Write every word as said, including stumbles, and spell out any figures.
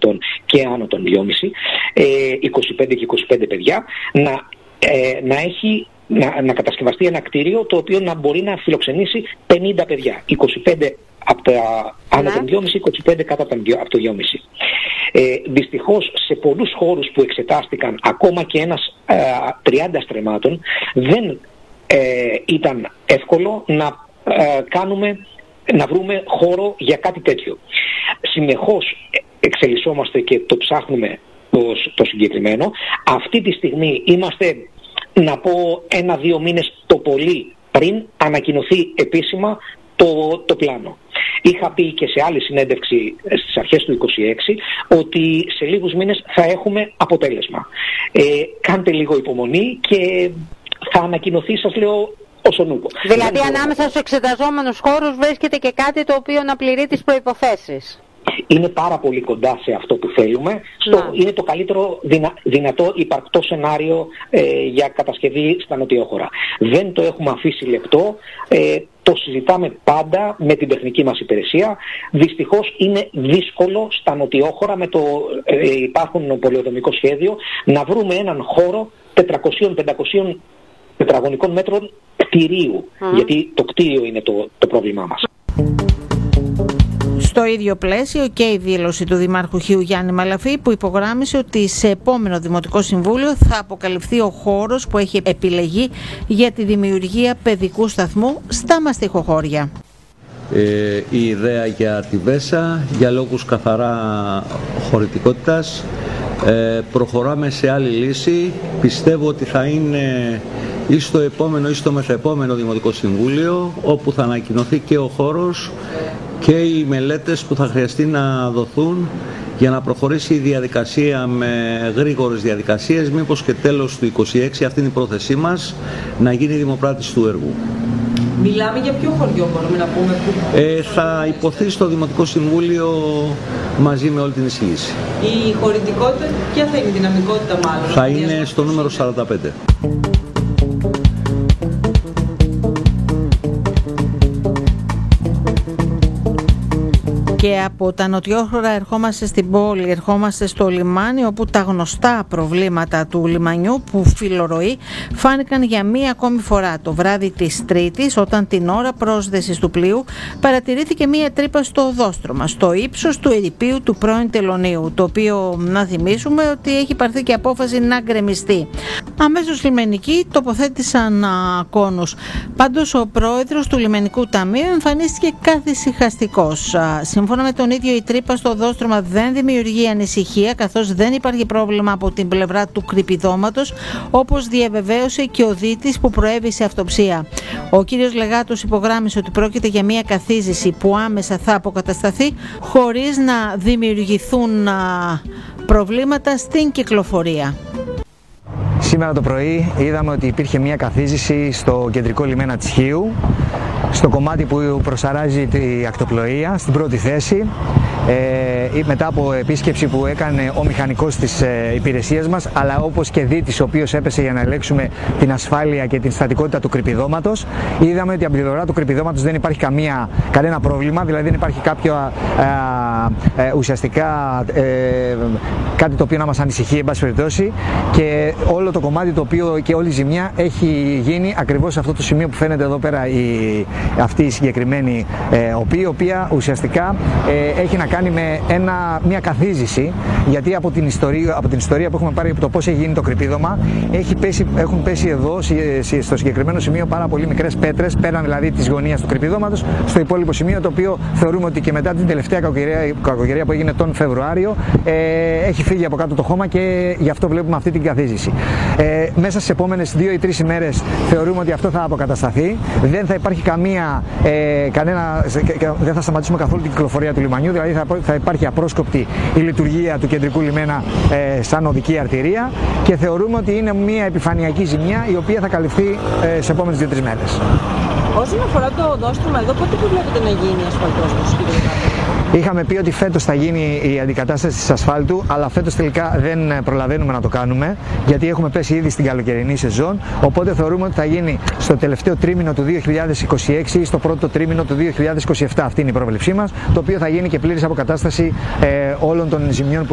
ετών και άνω των δυόμισι, είκοσι πέντε και είκοσι πέντε παιδιά, να, ε, να έχει Να, να κατασκευαστεί ένα κτίριο το οποίο να μπορεί να φιλοξενήσει πενήντα παιδιά. είκοσι πέντε από τα άνω των δυόμισι, είκοσι πέντε κάτω από το δυόμισι. Ε, δυστυχώς σε πολλούς χώρους που εξετάστηκαν, ακόμα και ένας ε, τριάντα στρεμμάτων, δεν ε, ήταν εύκολο να ε, κάνουμε, να βρούμε χώρο για κάτι τέτοιο. Συνεχώς εξελισσόμαστε και το ψάχνουμε το, το συγκεκριμένο. Αυτή τη στιγμή είμαστε, να πω, ένα-δύο μήνες το πολύ πριν ανακοινωθεί επίσημα το, το πλάνο. Είχα πει και σε άλλη συνέντευξη στις αρχές του είκοσι έξι ότι σε λίγους μήνες θα έχουμε αποτέλεσμα. Ε, κάντε λίγο υπομονή και θα ανακοινωθεί, σας λέω, όσον ούπο. Δηλαδή ανάμεσα στους εξεταζόμενους χώρους βρίσκεται και κάτι το οποίο να πληρεί τις προϋποθέσεις. Είναι πάρα πολύ κοντά σε αυτό που θέλουμε. Στο, είναι το καλύτερο δυνα, δυνατό υπαρκτό σενάριο ε, για κατασκευή στα νοτιόχωρα. Δεν το έχουμε αφήσει λεπτό. Ε, το συζητάμε πάντα με την τεχνική μας υπηρεσία. Δυστυχώς είναι δύσκολο στα νοτιόχωρα με το ε, υπάρχον πολεοδομικό σχέδιο να βρούμε έναν χώρο τετρακόσια με πεντακόσια τετραγωνικών μέτρων κτηρίου. Mm. Γιατί το κτίριο είναι το, το πρόβλημά μας. Στο ίδιο πλαίσιο και η δήλωση του Δημάρχου Χίου Γιάννη Μαλαφή, που υπογράμμισε ότι σε επόμενο Δημοτικό Συμβούλιο θα αποκαλυφθεί ο χώρος που έχει επιλεγεί για τη δημιουργία παιδικού σταθμού στα μαστιχοχώρια. Ε, η ιδέα για τη Βέσα, για λόγους καθαρά χωρητικότητας, ε, προχωράμε σε άλλη λύση. Πιστεύω ότι θα είναι ή στο επόμενο ή στο μεθεπόμενο Δημοτικό Συμβούλιο, όπου θα ανακοινωθεί και ο χώρος και οι μελέτες που θα χρειαστεί να δοθούν για να προχωρήσει η διαδικασία με γρήγορες διαδικασίες, μήπως και τέλος του είκοσι έξι, αυτή είναι η πρόθεσή μας, να γίνει δημοπράτηση του έργου. Μιλάμε για ποιο χωριό, μπορούμε να πούμε? Που... Ε, θα υποθεί στο Δημοτικό Συμβούλιο μαζί με όλη την εισήγηση. Η χωρητικότητα, ποια θα είναι η δυναμικότητα μάλλον? Θα είναι στο νούμερο σαράντα πέντε. Και από τα νοτιόχωρα ερχόμαστε στην πόλη, ερχόμαστε στο λιμάνι, όπου τα γνωστά προβλήματα του λιμανιού που φιλορροεί φάνηκαν για μία ακόμη φορά το βράδυ της Τρίτης, όταν την ώρα πρόσδεσης του πλοίου παρατηρήθηκε μία τρύπα στο οδόστρωμα, στο ύψος του ερειπίου του πρώην τελωνείου, το οποίο, να θυμίσουμε, ότι έχει πάρθει και απόφαση να γκρεμιστεί. Αμέσως λιμενικοί τοποθέτησαν α, κόνους. Πάντως ο πρόεδρος του Λιμενικού Ταμείου εμφανίστηκε καθησυχαστικός. Σύμφωνα με τον ίδιο, η τρύπα στο οδόστρωμα δεν δημιουργεί ανησυχία, καθώς δεν υπάρχει πρόβλημα από την πλευρά του κρυπηδώματος, όπως διαβεβαίωσε και ο δίτης που προέβη σε αυτοψία. Ο κύριος Λεγάτος υπογράμμισε ότι πρόκειται για μια καθίζηση που άμεσα θα αποκατασταθεί, χωρίς να δημιουργηθούν α, προβλήματα στην κυκλοφορία. Σήμερα το πρωί είδαμε ότι υπήρχε μια καθίζηση στο κεντρικό λιμένα της Χίου, στο κομμάτι που προσαράζει τη ακτοπλοεία, στην πρώτη θέση, ε, μετά από επίσκεψη που έκανε ο μηχανικός της ε, υπηρεσίας μας, αλλά όπως και δίτης ο οποίος έπεσε για να ελέγξουμε την ασφάλεια και την στατικότητα του κρυπηδώματος. Είδαμε ότι από την πλευρά του κρυπηδώματος δεν υπάρχει καμία, κανένα πρόβλημα, δηλαδή δεν υπάρχει κάποιο ε, ε, ουσιαστικά ε, κάτι το οποίο να μας ανησυχεί, εν πάση περιπτώσει, και όλο το κομμάτι το οποίο και όλη η ζημιά έχει γίνει ακριβώς σε αυτό το σημείο που φαίνεται εδώ πέρα η, αυτή η συγκεκριμένη ε, οπή, η οποία ουσιαστικά ε, έχει να κάνει με ένα, μια καθίζηση, γιατί από την, ιστορία, από την ιστορία που έχουμε πάρει από το πώς έχει γίνει το κρυπίδωμα, έχει πέσει, έχουν πέσει εδώ στο συγκεκριμένο σημείο πάρα πολύ μικρές πέτρες, πέραν δηλαδή της γωνίας του κρυπίδωματος, στο υπόλοιπο σημείο, το οποίο θεωρούμε ότι και μετά την τελευταία κακοκαιρία, κακοκαιρία που έγινε τον Φεβρουάριο ε, έχει φύγει από κάτω το χώμα και γι' αυτό βλέπουμε αυτή την καθίζηση. Ε, μέσα στις επόμενες δύο ή τρεις ημέρες θεωρούμε ότι αυτό θα αποκατασταθεί. Δεν θα υπάρχει καμία, ε, κανένα, δεν θα σταματήσουμε καθόλου την κυκλοφορία του λιμανιού, δηλαδή θα, θα υπάρχει απρόσκοπτη η λειτουργία του κεντρικού λιμένα ε, σαν οδική αρτηρία, και θεωρούμε ότι είναι μια επιφανειακή ζημιά η οποία θα καλυφθεί ε, σε επόμενες δύο τρεις μέρες. Όσον αφορά το οδόστρωμα εδώ, πότε προβλέπετε να γίνει η ασφαλτόστρωση? Είχαμε πει ότι φέτος θα γίνει η αντικατάσταση της ασφάλτου, αλλά φέτος τελικά δεν προλαβαίνουμε να το κάνουμε, γιατί έχουμε πέσει ήδη στην καλοκαιρινή σεζόν, οπότε θεωρούμε ότι θα γίνει στο τελευταίο τρίμηνο του δύο χιλιάδες είκοσι έξι ή στο πρώτο τρίμηνο του δύο χιλιάδες είκοσι επτά. Αυτή είναι η πρόβλεψή μας, το οποίο θα γίνει και πλήρης αποκατάσταση ε, όλων των ζημιών που